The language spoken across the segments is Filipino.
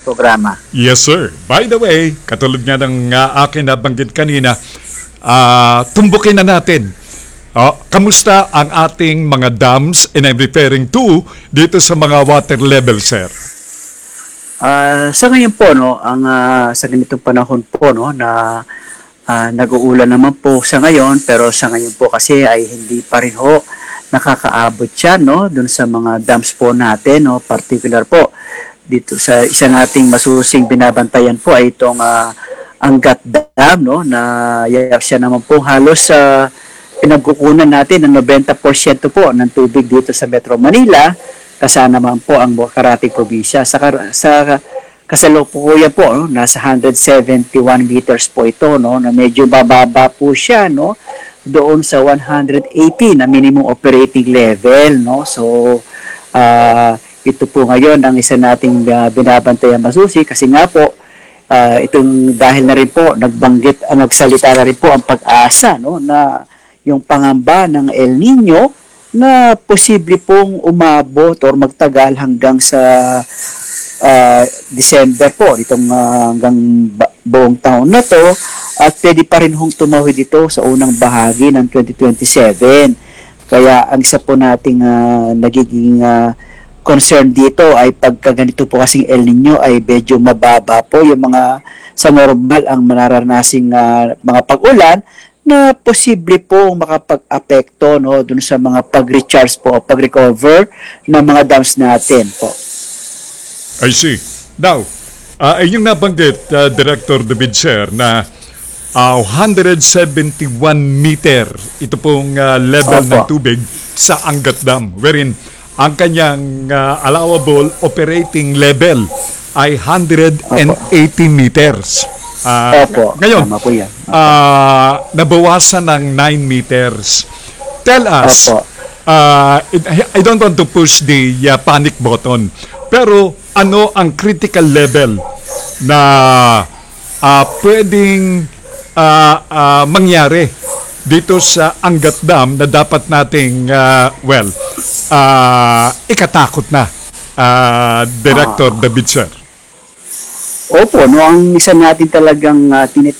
programa. Yes, sir. By the way, katulad nga ng akin nabanggit kanina, tumbukin na natin. Kamusta ang ating mga dams, and I'm referring to dito sa mga water level, sir? Sa ngayon po, no, sa ganitong panahon po, no, na nag-uulan naman po sa ngayon, pero sa ngayon po kasi ay hindi pa rin ho nakakaabot siya, no, dun sa mga dams po natin, no, particular po dito sa isa nating masusing binabantayan po ay itong Angat Dam, no, na siya naman po halos pinagkukunan natin ng 90% po ng tubig dito sa Metro Manila, kasama naman po ang karating probinsya. Sa kasalukuyan po, no, nasa 171 meters po ito, no, na medyo bababa po siya, no, doon sa 180 na minimum operating level, no. So ito po ngayon ang isa nating binabantayan masusi kasi nga po itong dahil na rin po nagsalita na rin po ang Pag-asa, no, na yung pangamba ng El Nino na posible pong umabot or magtagal hanggang sa December po itong hanggang buong taon na to, at pwede pa rin hong tumawid dito sa unang bahagi ng 2027. Kaya ang isa po nating nagiging concern dito ay pagka ganito po kasing El Nino ay medyo mababa po yung mga sa normal ang manararasing mga pag-ulan na posible po makapag-apekto, no, dun sa mga pag-recharge po o pag-recover ng mga dams natin po. I see. Now, yung nabanggit, Director David, sir, na 171 meter ito pong level ng tubig sa Angat Dam, wherein ang kanyang allowable operating level ay 180 meters. Ngayon, nabawasan ng 9 meters. Tell us, I don't want to push the panic button, pero ano ang critical level na pwedeng mangyari dito sa Angat Dam na dapat nating, ikatakot na, Director David, sir? Opo, no, ang isa natin talagang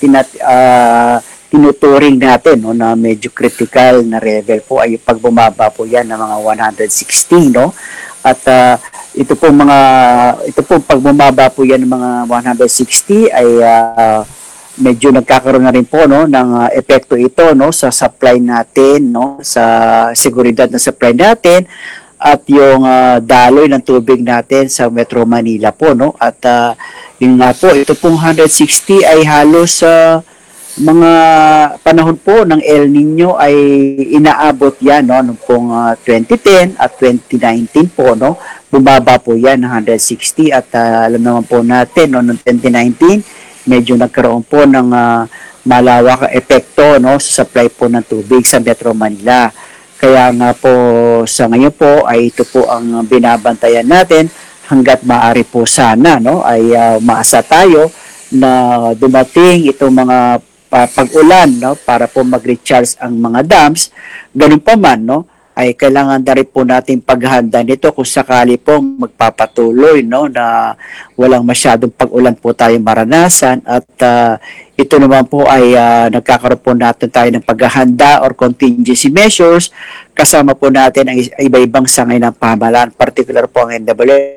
tinuturing natin, no, na medyo critical na level po ay pag bumaba po yan ng mga 160, no? At ito po pag bumaba po yan ng mga 160 ay medyo nagkakaroon na rin po, no, ng epekto ito, no, sa supply natin, no, sa seguridad ng supply natin at yung daloy ng tubig natin sa Metro Manila po, no. At yun nga po, ito pong 160 ay halos mga panahon po ng El Nino ay inaabot yan, no, noong pong 2010 at 2019 po, no, bumaba po yan ng 160 at alam naman po natin, no, noong 2019 medyo nagkaroon po ng malawak epekto, no, sa supply po ng tubig sa Metro Manila. Kaya nga po sa ngayon po ay ito po ang binabantayan natin hanggat maaari po sana, no, ay maasa tayo na dumating itong mga pag-ulan, no, para po mag-recharge ang mga dams. Ganun pa man, no, ay kailangan na rin po natin paghahanda nito kung sakali po magpapatuloy, no, na walang masyadong pag-ulan po tayo maranasan at ito naman po ay nagkakaroon po natin tayo ng paghahanda or contingency measures kasama po natin ang iba-ibang sangay ng pamahalaan, particular po ang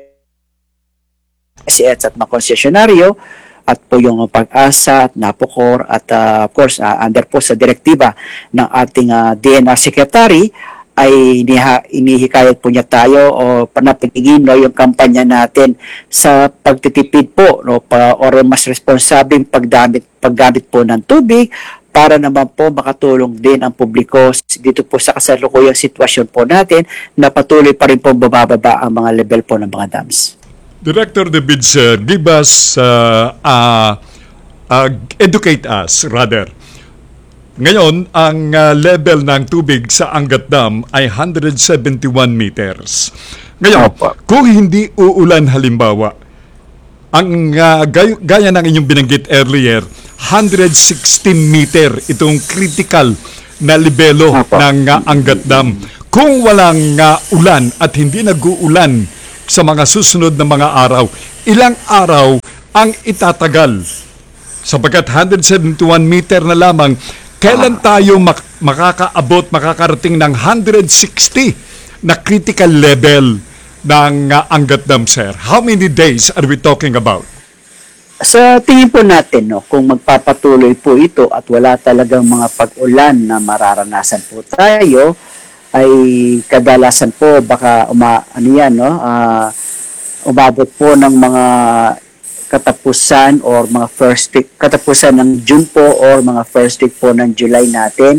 NWS at mga konsesyonaryo at po yung Pag-asa at Napocor at of course under po sa direktiba ng ating DNR Secretary ay inihikayat po niya tayo o panatigin, no, yung kampanya natin sa pagtitipid po, no, or mas responsabling paggamit po ng tubig para naman po makatulong din ang publiko dito po sa kasalukuyang sitwasyon po natin na patuloy pa rin po bumababa ang mga level po ng mga dams. Director David, sir, give us, educate us rather. Ngayon, ang level ng tubig sa Angat Dam ay 171 meters. Ngayon, kung hindi uulan halimbawa, ang gaya ng inyong binanggit earlier, 116 meter itong critical na lebelo ng Angat Dam. Kung walang ulan at hindi nag-uulan sa mga susunod na mga araw, ilang araw ang itatagal? Sapagkat 171 meter na lamang, kailan tayo makakarating ng 160 na critical level ng Angat Dam, sir? How many days are we talking about? Sa tingin po natin, no, kung magpapatuloy po ito at wala talagang mga pag-ulan na mararanasan po tayo, ay kadalasan po baka umabot po ng mga katapusan or mga first week, katapusan ng June po or mga first week po ng July natin,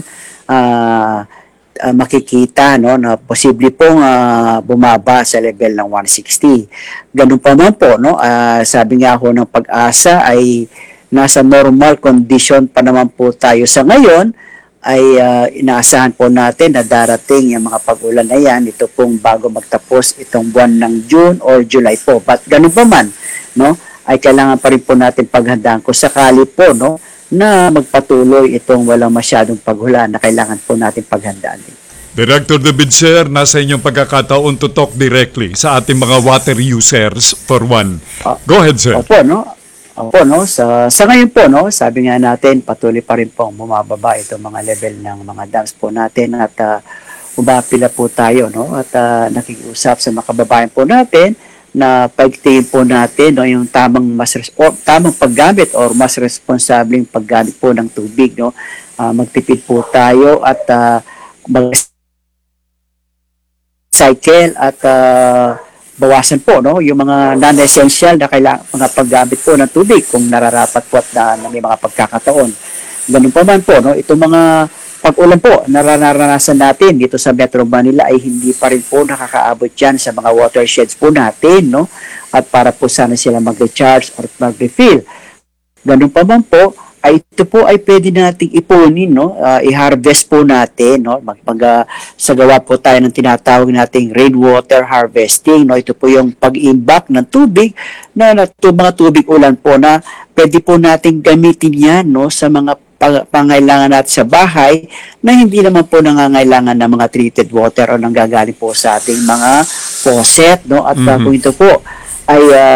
makikita na posible pong bumaba sa level ng 160. Ganun pa man po, sabi nga ako ng Pag-asa ay nasa normal condition pa naman po tayo sa ngayon, ay inaasahan po natin na darating yung mga pag-ulan na yan, ito pong bago magtapos itong buwan ng June or July po. But ganun pa man, ay kailangan pa rin po natin paghandaan kung sakali po na magpatuloy itong walang masyadong paghula na kailangan po natin paghandaan. Director David, sir, nasa inyong pagkakataon to talk directly sa ating mga water users for one. Go ahead, sir. Opo, sa ngayon po, sabi nga natin, patuloy pa rin pong bumababa itong mga level ng mga dams po natin at umapila po tayo, at nakikiusap sa mga kababayan po natin na pagtingin po natin yung tamang paggamit or mas responsableng paggamit po ng tubig, magtipid po tayo at mag-cycle at bawasan po yung mga non-essential na kailangan mga paggamit po ng tubig kung nararapat po at na may mga pagkakataon. Ganun pa man po, itong mga pag-ulan po nararanasan natin dito sa Metro Manila ay hindi pa rin po nakakaabot yan sa mga watersheds po natin, at para po sana sila mag-recharge or mag-refill. Ganun pa man po, ay ito po ay pwede nating ipunin, i-harvest po natin, sagawa po tayo ng tinatawag nating rainwater harvesting, ito po yung pag-imbak ng tubig na mga tubig ulan po na pwede po nating gamitin yan, sa mga pangailangan natin sa bahay na hindi naman po nangangailangan ng mga treated water o nanggagaling po sa ating mga faucet, at kung ito po ay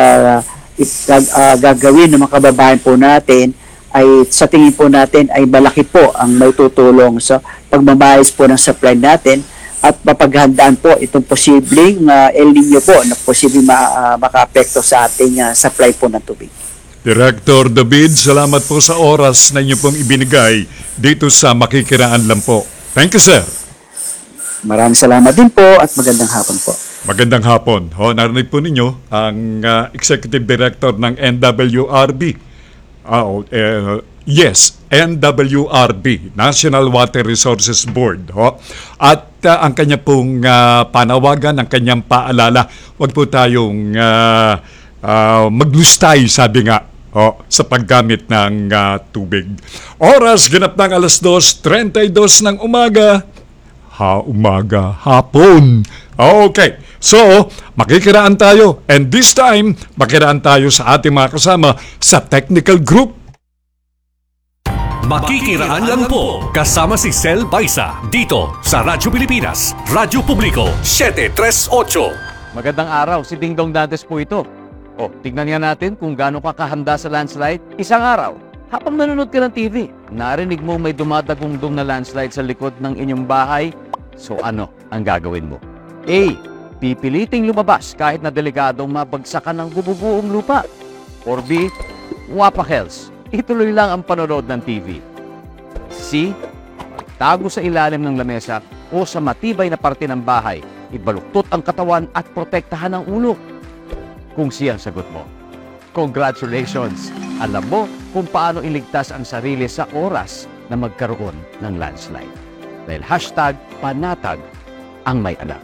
gagawin ng mga kababayan po natin, ay sa tingin po natin ay malaki po ang may tutulong sa pagmamayos po ng supply natin at mapaghandaan po itong posibleng El Nino po na posibleng makaapekto sa ating supply po ng tubig. Director David, salamat po sa oras na inyo pong ibinigay dito sa Makikiraan lang po. Thank you, sir. Maraming salamat din po at magandang hapon po. Magandang hapon. Narinig po ninyo ang Executive Director ng NWRB. Yes, NWRB, National Water Resources Board. At ang kanya pong panawagan, ang kanyang paalala, wag po tayong maglustay, sabi nga, sa paggamit ng tubig. Oras, ganap ng 2:32 ng umaga. Hapon. Okay. So, makikiraan tayo. And this time, makikiraan tayo sa ating mga kasama sa technical group. Makikiraan lang po kasama si Sel Baisa dito sa Radyo Pilipinas, Radyo Publiko 738. Magandang araw, si Ding Dong Dantes po ito. Tignan nga natin kung gaano ka kahanda sa landslide. Isang araw, habang nanonood ka ng TV, narinig mo may dumadagundong na landslide sa likod ng inyong bahay. So ano ang gagawin mo? A. Pipiliting lumabas kahit na delikadong mabagsakan ng bububuong lupa. Or B. Wapakels, ituloy lang ang panonood ng TV. C. Tago sa ilalim ng lamesa o sa matibay na parte ng bahay. Ibaluktot ang katawan at protektahan ang ulo. Kung siya ang sagot mo, congratulations! Alam mo kung paano iligtas ang sarili sa oras na magkaroon ng landslide. Dahil #panatag ang may anak.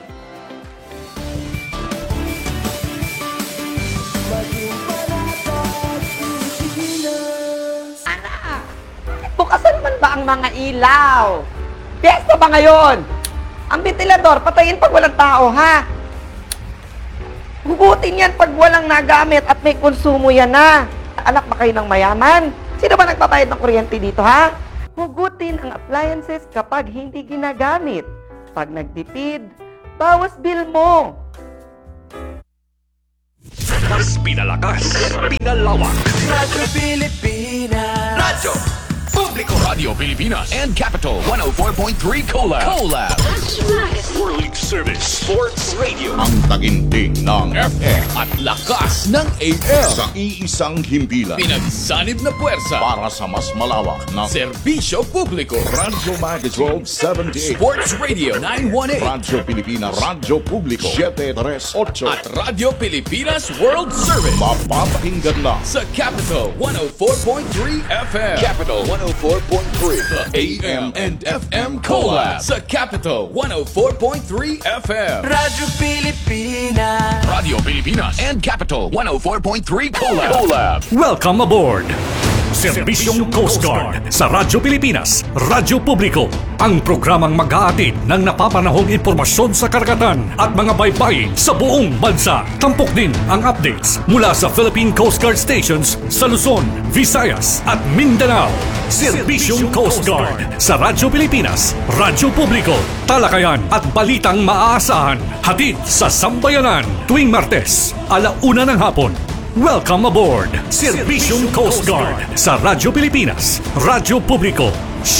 Anak! Bukasan man ba ang mga ilaw? Piyesta ba ngayon? Ang ventilador, patayin pag walang tao, ha? Hugutin yan pag walang nagamit at may konsumo yan na. Anak ba kayo ng mayaman? Sino ba nagpapayad ng kuryente dito, ha? Hugutin ang appliances kapag hindi ginagamit. Pag nagtipid, bawas bill mo. Mas pinalakas, malawak. Radyo Pilipinas. Radyo Publiko. Radio Pilipinas and Capital 104.3 Collab. World Service Sports Radio. Ang taginting ng FM at lakas ng AM. Sa iisang himpilan. Pinagsanib na puwersa para sa mas malawak na serbisyo publiko. Radyo Magazine 1278. Sports Radio 918. Radyo Pilipinas. Radyo Publiko 738. At Radyo Pilipinas World Service. Mapapakinggan na sa Capital 104.3 FM. Capital 104.3. The AM and FM Collab sa Capital 104.3 FM. Radyo Pilipinas. Radio Pilipinas and Capital 104.3 Collab. Welcome aboard! Serbisyong Coast Guard sa Radyo Pilipinas, Radyo Publiko. Ang programang mag-aatid ng napapanahong impormasyon sa karagatan at mga baybayin sa buong bansa. Tampok din ang updates mula sa Philippine Coast Guard stations sa Luzon, Visayas at Mindanao. Serbisyong Coast Guard sa Radyo Pilipinas, Radyo Publiko. Talakayan at balitang maaasahan. Hatid sa Sambayanan tuwing Martes, 1:00 ng hapon. Welcome aboard! Serbisyong Coast Guard sa Radyo Pilipinas, Radyo Publiko,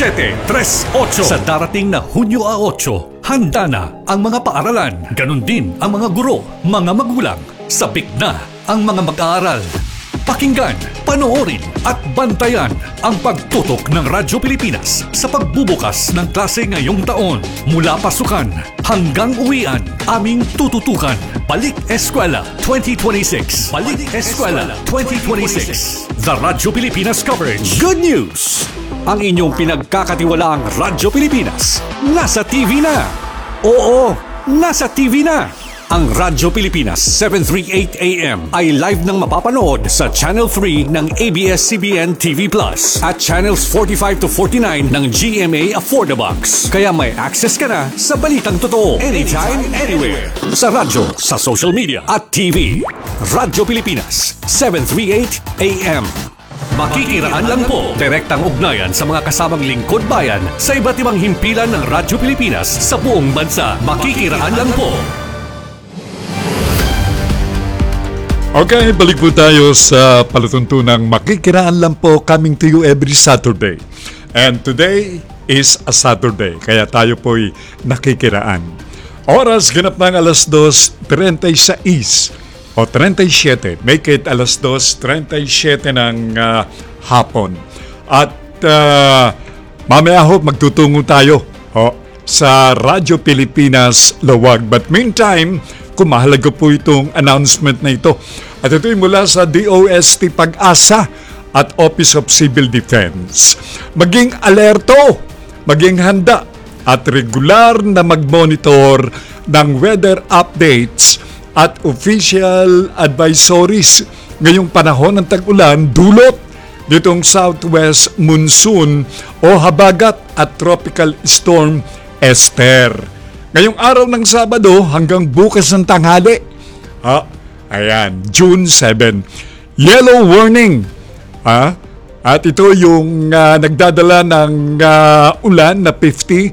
738. Sa darating na Hunyo 8, handa na ang mga paaralan. Ganon din ang mga guro, mga magulang. Sabik na ang mga mag-aaral. Pakinggan, panoorin at bantayan ang pagtutok ng Radyo Pilipinas sa pagbubukas ng klase ngayong taon. Mula pasukan hanggang uwian, aming tututukan. Balik Eskwela 2026. Balik Eskwela 2026. The Radyo Pilipinas coverage. Good news! Ang inyong pinagkakatiwalaang Radyo Pilipinas nasa TV na. Oo, nasa TV na. Ang Radyo Pilipinas 738 AM ay live nang mapapanood sa Channel 3 ng ABS-CBN TV Plus at Channels 45 to 49 ng GMA Affordabox. Kaya may access ka na sa balitang totoo anytime, anywhere. Sa radyo, sa social media at TV. Radyo Pilipinas 738 AM. Makikiraan lang po. Direktang ugnayan sa mga kasamang lingkod bayan sa iba't ibang himpilan ng Radyo Pilipinas sa buong bansa. Makikiraan lang po. Okay, balik po tayo sa palatuntunang Makikiraan lang po, coming to you every Saturday. And today is a Saturday, kaya tayo po'y nakikiraan. Oras ganap ng 2:36 o 37, make it 2:37 ng hapon. At mamaya ho, magtutungo tayo sa Radyo Pilipinas Lawag. But meantime, kung mahalaga po itong announcement na ito. At ito'y mula sa DOST Pag-asa at Office of Civil Defense. Maging alerto, maging handa at regular na mag-monitor ng weather updates at official advisories ngayong panahon ng tag-ulan dulot nitong southwest monsoon o habagat at tropical storm Esther. Ngayong araw ng Sabado hanggang bukas ng tanghali. Ayan, June 7. Yellow warning. At ito yung nagdadala ng ulan na 50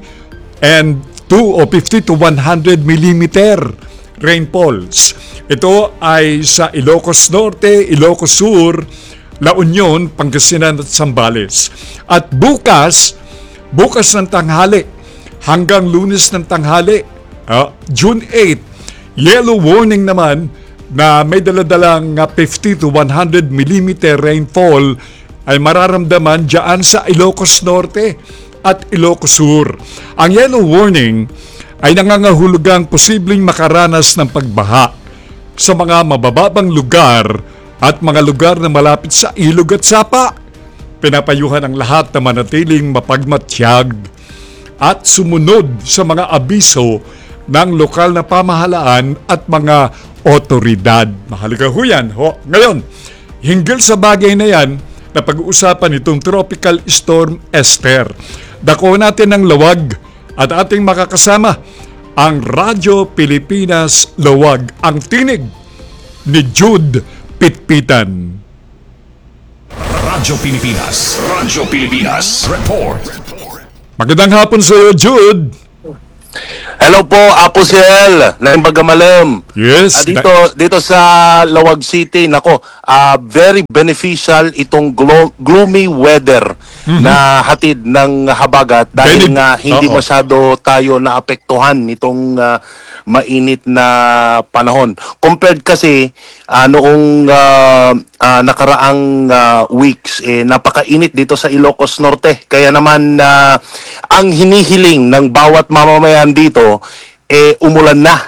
to 100 millimeter rainfalls. Ito ay sa Ilocos Norte, Ilocos Sur, La Union, Pangasinan at Zambales. At bukas ng tanghali, hanggang Lunes ng tanghali, June 8, yellow warning naman na may daladalang 50 to 100 millimeter rainfall ay mararamdaman dyan sa Ilocos Norte at Ilocos Sur. Ang yellow warning ay nangangahulugang posibleng makaranas ng pagbaha sa mga mabababang lugar at mga lugar na malapit sa ilog at sapa. Pinapayuhan ang lahat na manatiling mapagmatyag at sumunod sa mga abiso ng lokal na pamahalaan at mga otoridad. Mahalaga ho yan. Ngayon, hinggil sa bagay na yan na pag-uusapan itong Tropical Storm Esther. Dako natin ang lawag at ating makakasama ang Radyo Pilipinas Lawag, ang tinig ni Jude Pitpitan. Radyo Pilipinas. Radyo Pilipinas. Report. Magandang hapon sa iyo, Jude. Hello po, Apo Siel, ng Bagamalim. Yes. Dito sa Lawag City, nako, very beneficial itong gloomy weather na hatid ng habagat dahil nga hindi masyado tayo naapektuhan nitong mainit na panahon. Compared kasi noong nakaraang weeks, napakainit dito sa Ilocos Norte. Kaya naman ang hinihiling ng bawat mamamayan dito, umulan na.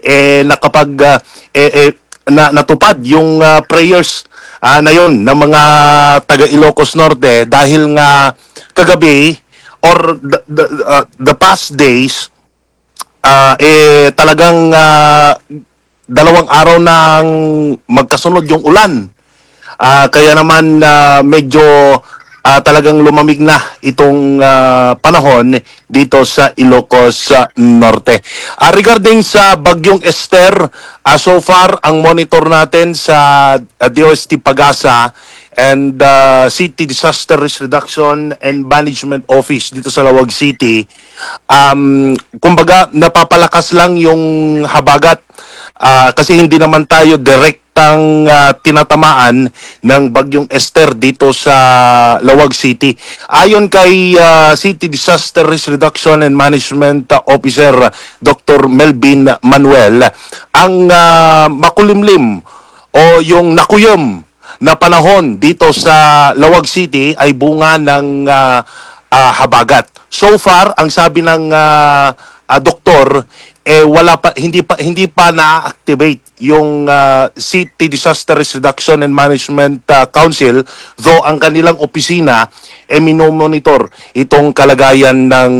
Natupad yung prayers na yon ng mga taga Ilocos Norte dahil nga kagabi or the past days talagang 2 araw nang magkasunod yung ulan. Kaya naman medyo talagang lumamig na itong panahon dito sa Ilocos Norte. Regarding sa Bagyong Esther, so far ang monitor natin sa DOST Pagasa and City Disaster Risk Reduction and Management Office dito sa Lawag City, kumbaga napapalakas lang yung habagat kasi hindi naman tayo direktang tinatamaan ng Bagyong Esther dito sa Lawag City. Ayon kay City Disaster Risk Reduction and Management Officer Dr. Melvin Manuel, ang makulimlim o yung nakuyom na panahon dito sa Lawag City ay bunga ng habagat. So far, ang sabi ng doktor, hindi pa na-activate yung City Disaster Risk Reduction and Management Council, though ang kanilang opisina minomonitor itong kalagayan ng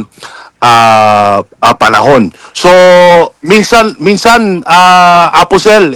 panahon. So minsan Aposel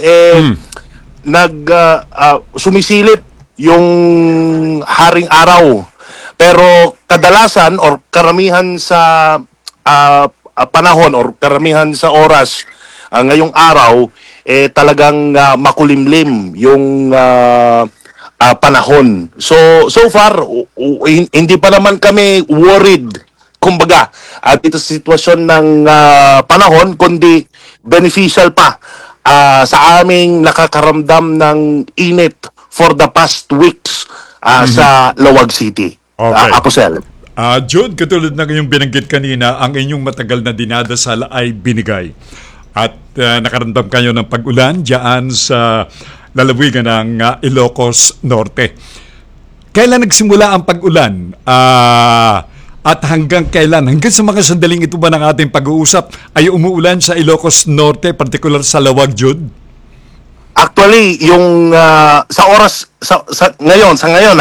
sumisilip yung haring araw, pero kadalasan or karamihan sa panahon or karamihan sa oras ngayong araw talagang makulimlim yung panahon. So far hindi pa naman kami worried kumbaga at ito sa sitwasyon ng panahon, kundi beneficial pa sa aming nakakaramdam ng init for the past weeks sa Lawag City. Okay. Aposel. Jude, katulad na yung binanggit kanina, ang inyong matagal na dinadasal ay binigay. At nakaramdam kayo ng pag-ulan dyan sa lalawigan ng Ilocos Norte. Kailan nagsimula ang pag-ulan? At hanggang kailan? Hanggang sa mga sandaling ito ba ng ating pag-uusap ay umuulan sa Ilocos Norte, particular sa Lawag, Jude? Actually, yung sa oras sa ngayon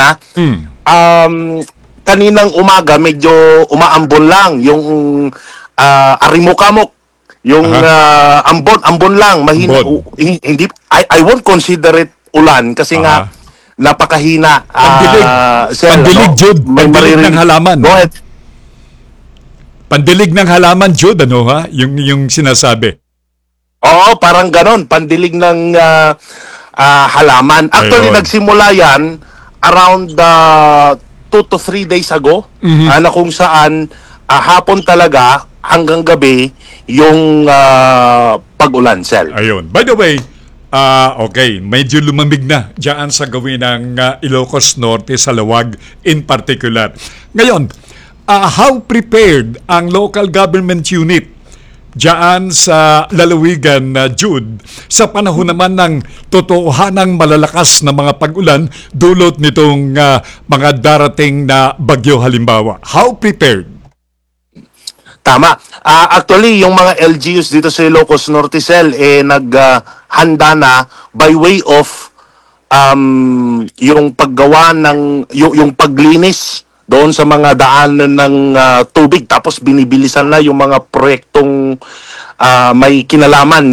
kaninang umaga medyo umaambon lang yung arimukamok, yung ambon lang, mahina. Hindi, I won't consider it ulan kasi nga napakahina. Pandilig, Jude. Pandilig ng halaman. Go ahead. Pandilig ng halaman, Jude, ano ha? Yung sinasabi. Oo, parang ganon. Pandilig ng halaman. Actually, nagsimula yan around 2 to 3 days ago, na kung saan hapon talaga hanggang gabi yung pag-ulan, Sel. Ayun. By the way, okay, medyo lumamig na dyan sa gawin ng Ilocos Norte sa Lawag in particular. Ngayon, how prepared ang local government unit dyan sa lalawigan, Jude, sa panahon naman ng totohanang malalakas na mga pag-ulan dulot nitong mga darating na bagyo halimbawa? How prepared? Tama. Actually, yung mga LGUs dito sa Ilocos Norte, Cell, naghanda na by way of yung paggawa ng yung paglinis doon sa mga daanan ng tubig, tapos binibilisan na yung mga proyektong may kinalaman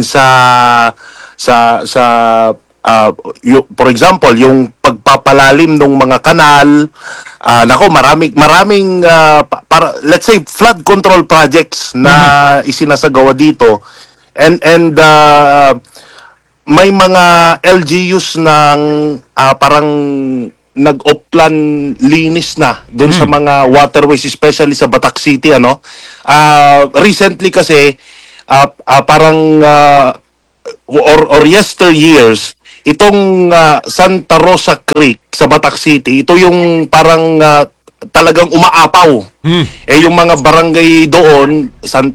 for example, yung pagpapalalim ng mga kanal, maraming para let's say flood control projects na isinasagawa dito, and may mga LGUs ng parang nag-oplan linis na doon sa mga waterways, especially sa Batac City, ano. Recently kasi parang or yesteryears, itong Santa Rosa Creek sa Batac City, ito yung parang talagang umaapaw. Yung mga barangay doon,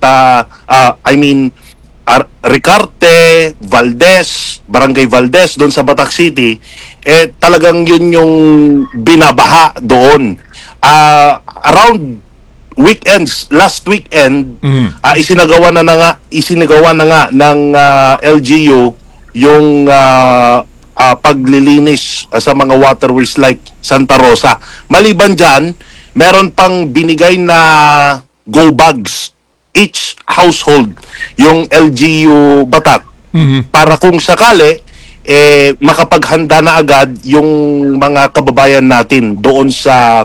Ricarte, Valdez, Barangay Valdez doon sa Batac City, talagang yun yung binabaha doon. Around weekends, last weekend, isinagawa na nga ng LGU yung paglilinis sa mga waterways like Santa Rosa. Maliban dyan, meron pang binigay na go bags each household yung LGU Batac para kung sakali makapaghanda na agad yung mga kababayan natin doon sa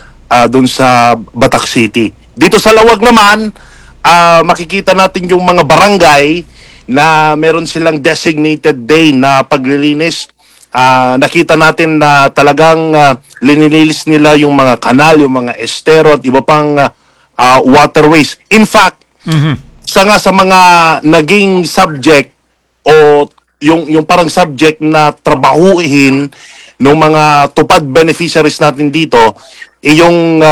Batac City. Dito sa Lawag naman, makikita natin yung mga barangay na meron silang designated day na paglilinis. Nakita natin na talagang linilinis nila yung mga kanal, yung mga estero at iba pang waterways. In fact, sa mga naging subject o yung parang subject na trabahuhin ng mga tupad beneficiaries natin dito, yung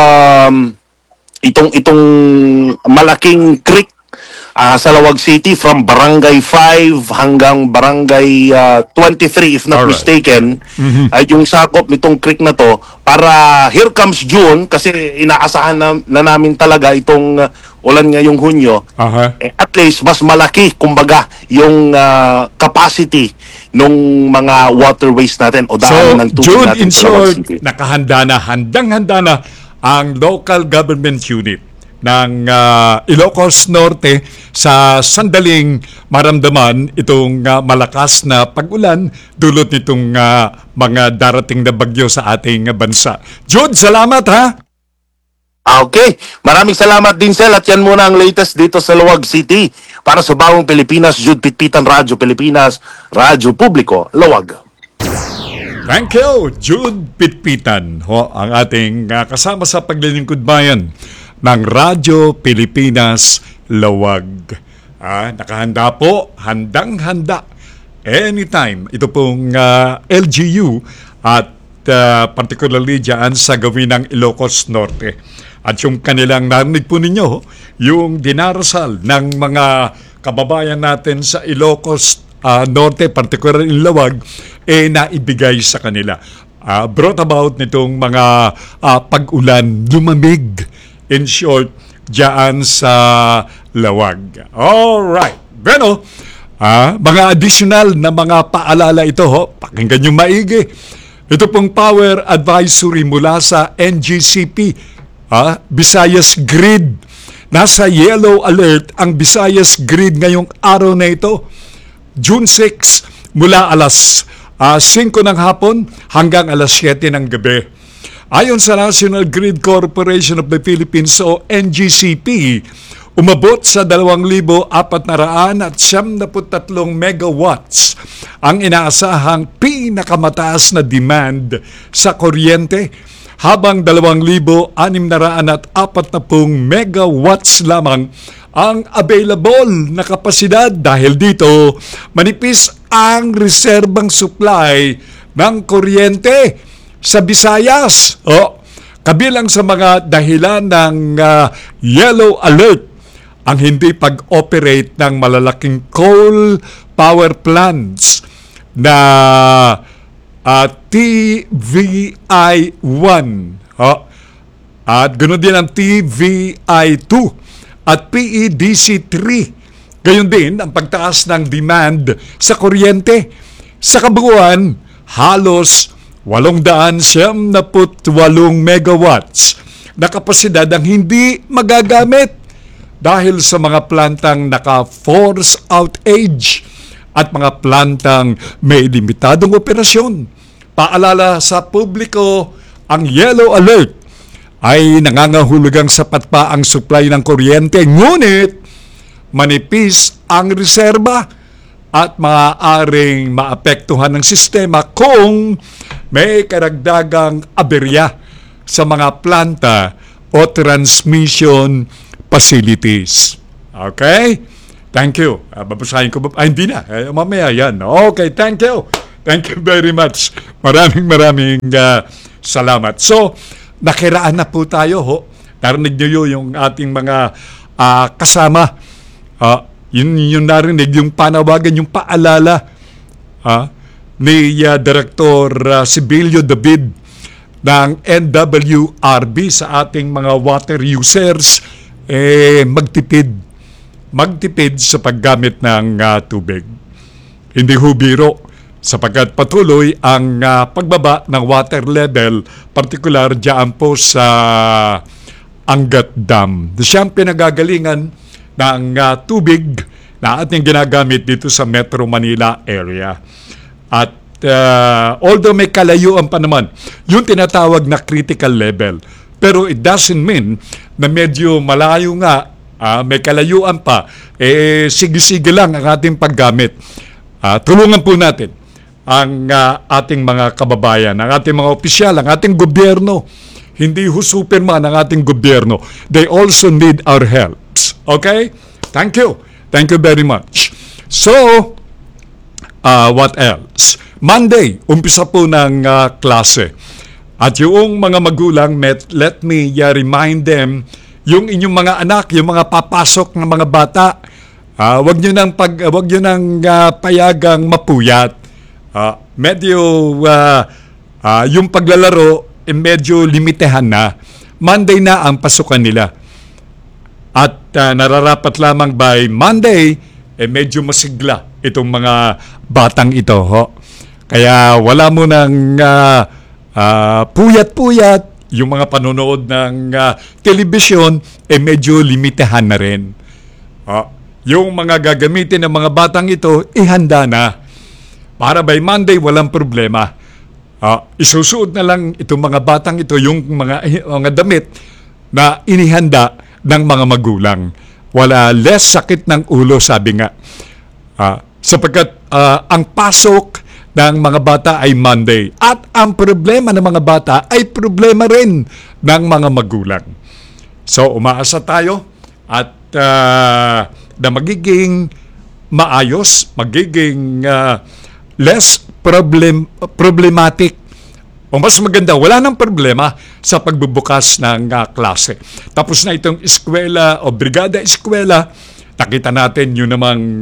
itong malaking creek sa Lawag City from Barangay 5 hanggang Barangay 23 if not mistaken, ay yung sakop nitong creek na to para here comes June, kasi inaasahan na namin talaga itong ulan ngayong Hunyo. At least mas malaki kumbaga yung capacity nung mga waterways natin o daan ng tubig June, natin in sa Lawag short, City. handang-handa na ang local government unit ng Ilocos Norte sa sandaling maramdaman itong malakas na pag-ulan dulot nitong mga darating na bagyo sa ating bansa. Jude, salamat ha! Okay, maraming salamat din, Sel, at yan muna ang latest dito sa Lawag City. Para sa Bagong Pilipinas, Jude Pitpitan, Radyo Pilipinas, Radyo Publiko, Lawag. Thank you, Jude Pitpitan, ang ating kasama sa paglilingkod bayan ng Radyo Pilipinas, Lawag. Nakahanda po, handang-handa, anytime. Ito pong LGU at particularly dyan sa gawin ng Ilocos Norte. At yung kanilang narinig po ninyo, yung dinarasal ng mga kababayan natin sa Ilocos Norte, particularly in Lawag, naibigay sa kanila. Brought about nitong mga pag-ulan, lumamig, in short, dyan sa Lawag. Alright. Bueno, mga additional na mga paalala ito, pakinggan nyo maigi. Ito pong power advisory mula sa NGCP, Visayas Grid. Nasa yellow alert ang Visayas Grid ngayong araw na ito, June 6, mula alas 5 ng hapon hanggang alas 7 ng gabi. Ayon sa National Grid Corporation of the Philippines o NGCP, umabot sa 2,473 megawatts ang inaasahang pinakamataas na demand sa kuryente, habang 2,640 megawatts lamang ang available na kapasidad. Dahil dito, manipis ang reserbang supply ng kuryente sa Visayas. Kabilang sa mga dahilan ng yellow alert ang hindi pag-operate ng malalaking coal power plants na TVI-1 at ganoon din ang TVI-2 at PEDC-3. Gayon din ang pagtaas ng demand sa kuryente. Sa kabuuan, halos 878 megawatts na kapasidad ang hindi magagamit dahil sa mga plantang naka-force outage at mga plantang may limitadong operasyon. Paalala sa publiko, ang yellow alert ay nangangahulugang sapat pa ang supply ng kuryente, ngunit manipis ang reserba at maaaring maapektuhan ng sistema kung may karagdagang aberya sa mga planta o transmission facilities. Okay? Thank you. Babasahin ko ba? Hindi na. Mamaya yan. Okay, thank you. Thank you very much. Maraming salamat. So, nakiraan na po tayo. Narinig niyo yung ating mga kasama. Yun narinig, yung panawagan, yung paalala ni Director Sibilio David ng NWRB sa ating mga water users, magtipid sa paggamit ng tubig. Hindi ho biro sapagkat patuloy ang pagbaba ng water level, partikular diyan po sa Angat Dam. Siyang pinagagalingan ng tubig na ating ginagamit dito sa Metro Manila area. At although may kalayuan pa naman, yung tinatawag na critical level, pero it doesn't mean na medyo malayo nga, may kalayuan pa, sige-sige lang ang ating paggamit. Tulungan po natin ang ating mga kababayan, ang ating mga opisyal, ang ating gobyerno. Hindi ho Superman ang ating gobyerno. They also need our help. Okay? Thank you. Thank you very much. So, what else? Monday, umpisa po ng klase. At yung mga magulang, let me remind them, yung inyong mga anak, yung mga papasok ng mga bata, wag nyo nang payagang mapuyat. Medyo yung paglalaro medyo limitehan na. Monday na ang pasukan nila. At nararapat lamang by Monday, medyo masigla itong mga batang ito. Kaya wala mo nang puyat-puyat. Yung mga panonood ng telebisyon, medyo limitahan na rin. Yung mga gagamitin ng mga batang ito, ihanda na. Para by Monday, walang problema. Isusuot na lang itong mga batang ito, yung mga damit na inihanda ng mga magulang. Wala less sakit ng ulo, sabi nga. Sapagkat ang pasok ng mga bata ay Monday. At ang problema ng mga bata ay problema rin ng mga magulang. So, umaasa tayo at na magiging maayos, magiging less problematic. O mas maganda, wala nang problema sa pagbubukas ng klase. Tapos na itong eskwela o brigada eskwela, nakita natin yun namang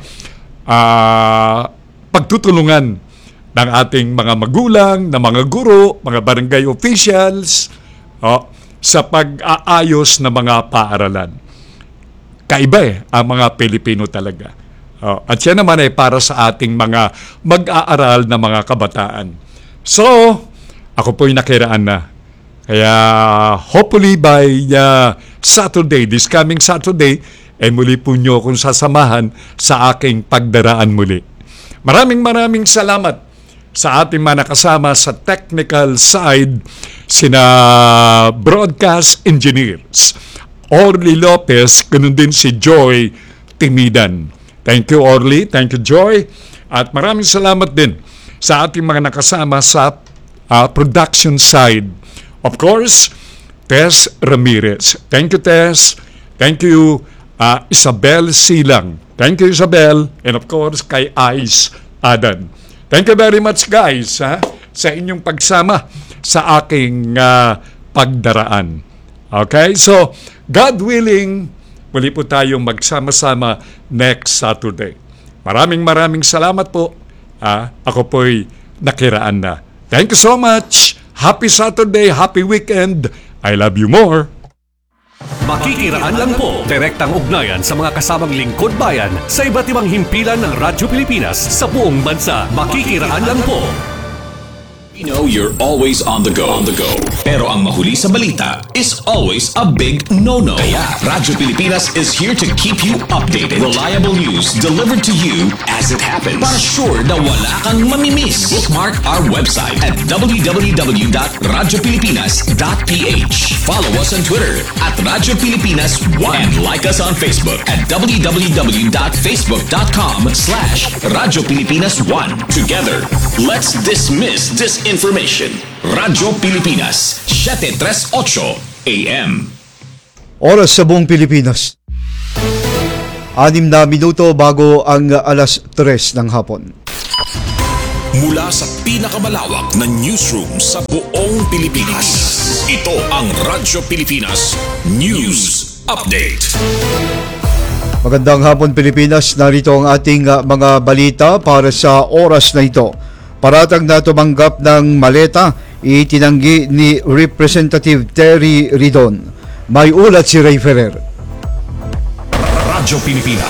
pagtutulungan ng ating mga magulang, ng mga guro, mga barangay officials, sa pag-aayos ng mga paaralan. Kaiba ang mga Pilipino talaga. At yan naman ay para sa ating mga mag-aaral na mga kabataan. So, ako po'y nakiraan na. Kaya hopefully by Saturday, this coming Saturday, muli po nyo akong sasamahan sa aking pagdaraan muli. Maraming salamat sa ating mga nakasama sa technical side, sina broadcast engineers, Orly Lopez, ganun din si Joy Timidan. Thank you, Orly. Thank you, Joy. At maraming salamat din sa ating mga nakasama sa production side. Of course, Tess Ramirez. Thank you, Tess. Thank you, Isabel Silang. Thank you, Isabel. And of course, kay Ice Adan. Thank you very much, guys, sa inyong pagsama sa aking pagdaraan. Okay? So, God willing, muli po tayong magsama-sama next Saturday. Maraming salamat po. Ako po'y nakiraan na. Thank you so much. Happy Saturday, happy weekend. I love you more. Makikiraan lang po, direktang ugnayan sa mga kasamang lingkod bayan sa iba't ibang himpilan ng Radyo Pilipinas sa buong bansa. Makikiraan lang po. We know you're always on the go. Pero ang mahuli sa balita is always a big no-no. Kaya Radyo Pilipinas is here to keep you updated. Reliable news delivered to you as it happens. Para sure na wala kang mamimiss. Bookmark our website at www.radiopilipinas.ph. Follow us on Twitter at Radyo Pilipinas 1 and like us on Facebook at www.facebook.com/Radyo Pilipinas 1. Together, let's dismiss information. Radyo Pilipinas, 738 AM. Oras sa buong Pilipinas. 6 na minuto bago ang alas 3 ng hapon. Mula sa pinakamalawak na newsroom sa buong Pilipinas. Ito ang Radyo Pilipinas News Update. Magandang hapon Pilipinas, narito ang ating mga balita para sa oras na ito. Paratang na tumanggap ng maleta, itinanggi ni Representative Terry Ridon. May ulat si Ray Ferrer. Radyo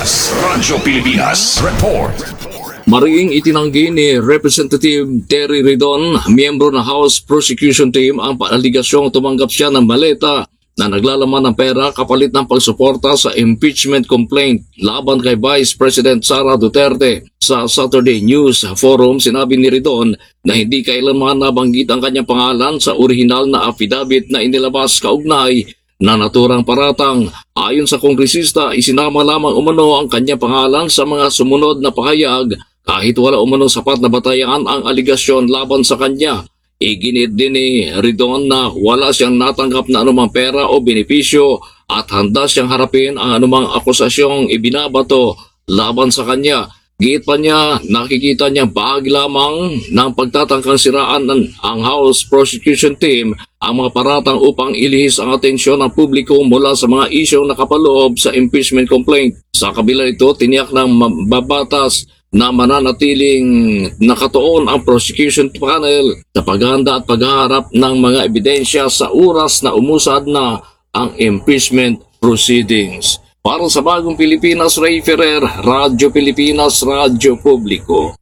Pilipinas Report. Mariing itinanggi ni Representative Terry Ridon, miyembro ng House Prosecution Team, ang paaligasyong tumanggap siya ng maleta na naglalaman ng pera kapalit ng pagsuporta sa impeachment complaint laban kay Vice President Sara Duterte. Sa Saturday News Forum, sinabi ni Ridon na hindi kailanman nabanggit ang kanyang pangalan sa orihinal na affidavit na inilabas kaugnay na naturang paratang. Ayon sa kongresista, isinama lamang umano ang kanyang pangalan sa mga sumunod na pahayag kahit wala umanong sapat na batayan ang aligasyon laban sa kanya. Iginit din ni Ridon na wala siyang natanggap na anumang pera o benepisyo at handa siyang harapin ang anumang akusasyong ibinabato laban sa kanya. Giit pa niya, nakikita niya bahagi lamang ng pagtatangkang siraan ang House Prosecution Team ang mga paratang upang ilihis ang atensyon ng publiko mula sa mga isyong nakapaloob sa impeachment complaint. Sa kabila ito, tiniyak ng mababatas na mananatiling nakatuon ang prosecution panel sa paghahanda at paghaharap ng mga ebidensya sa oras na umusad na ang impeachment proceedings. Para sa Bagong Pilipinas, Ray Ferrer, Radyo Pilipinas, Radyo Publiko.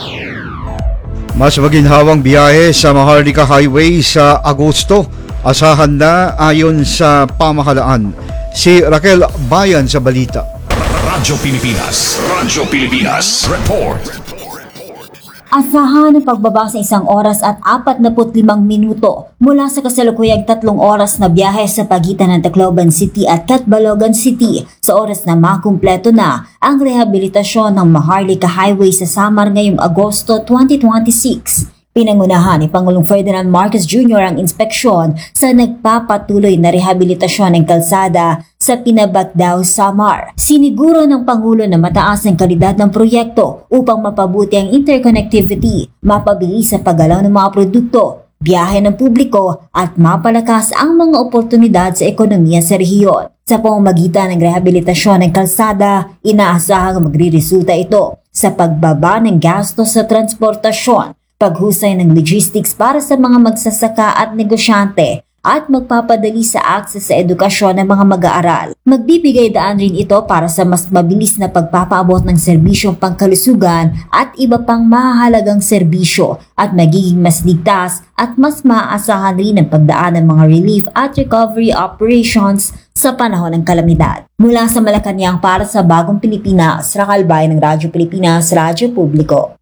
Mas maginhawang biyahe sa Maharlika Highway sa Agosto. Asahan na ayon sa pamahalaan. Si Raquel Bayan sa balita. Radyo Pilipinas Report. Asahan ang pagbaba sa 1 oras at 45 minuto mula sa kasalukuyang 3 oras na biyahe sa pagitan ng Tacloban City at Catbalogan City sa oras na makumpleto na ang rehabilitasyon ng Maharlika Highway sa Samar ngayong Agosto 2026. Pinangunahan ni Pangulong Ferdinand Marcos Jr. ang inspeksyon sa nagpapatuloy na rehabilitasyon ng kalsada sa Pinabagdao, Samar. Siniguro ng Pangulo na mataas ang kalidad ng proyekto upang mapabuti ang interconnectivity, mapabilis ang paggalaw ng mga produkto, biyahe ng publiko at mapalakas ang mga oportunidad sa ekonomiya sa rehiyon. Sa pamamagitan ng rehabilitasyon ng kalsada, inaasahang magriresulta ito sa pagbaba ng gastos sa transportasyon, paghusay ng logistics para sa mga magsasaka at negosyante at magpapadali sa akses sa edukasyon ng mga mag-aaral. Magbibigay daan rin ito para sa mas mabilis na pagpapaabot ng serbisyong pangkalusugan at iba pang mahahalagang serbisyo at magiging mas ligtas at mas maaasahan rin ang pagdaan ng mga relief at recovery operations sa panahon ng kalamidad. Mula sa Malacanang para sa Bagong Pilipinas, Raquel Bayan ng Radyo Pilipinas, Radyo Publiko.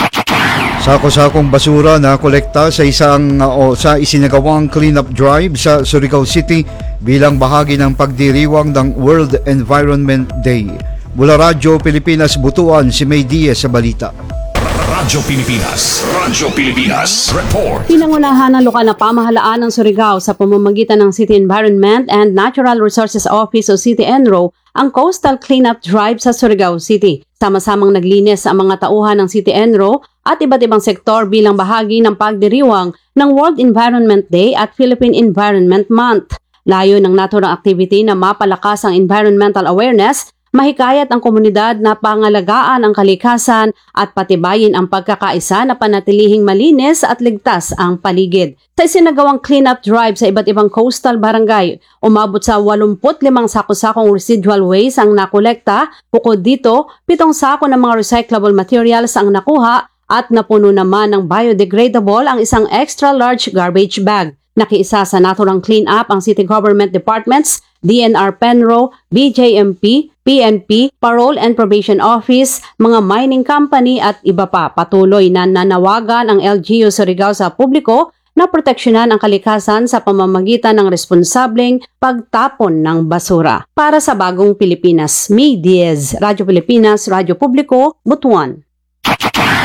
Sako-sakong basura na kolekta sa sa isinagawang cleanup drive sa Surigao City bilang bahagi ng pagdiriwang ng World Environment Day. Mula Radyo Pilipinas Butuan, si May Diaz sa balita. Radyo Pilipinas Report. Pinangunahan ng lokal na pamahalaan ng Surigao sa pamamagitan ng City Environment and Natural Resources Office o City Enro ang Coastal Cleanup Drive sa Surigao City. Sama-samang naglinis ang mga tauhan ng City Enro at iba't ibang sektor bilang bahagi ng pagdiriwang ng World Environment Day at Philippine Environment Month. Layo ng naturang activity na mapalakas ang environmental awareness, mahikayat ang komunidad na pangalagaan ang kalikasan at patibayin ang pagkakaisa na panatilihing malinis at ligtas ang paligid. Sa isinagawang cleanup drive sa iba't ibang coastal barangay, umabot sa 85 sako-sakong residual waste ang nakolekta. Bukod dito, 7 sako ng mga recyclable materials ang nakuha at napuno naman ng biodegradable ang isang extra large garbage bag. Nakiisa sa naturang clean-up ang City Government Departments, DNR Penro, BJMP, PNP, Parole and Probation Office, mga mining company at iba pa. Patuloy na nanawagan ang LGU Surigao sa publiko na proteksyonan ang kalikasan sa pamamagitan ng responsableng pagtapon ng basura. Para sa Bagong Pilipinas, May Diaz, Radyo Pilipinas, Radyo Publiko, Butuan.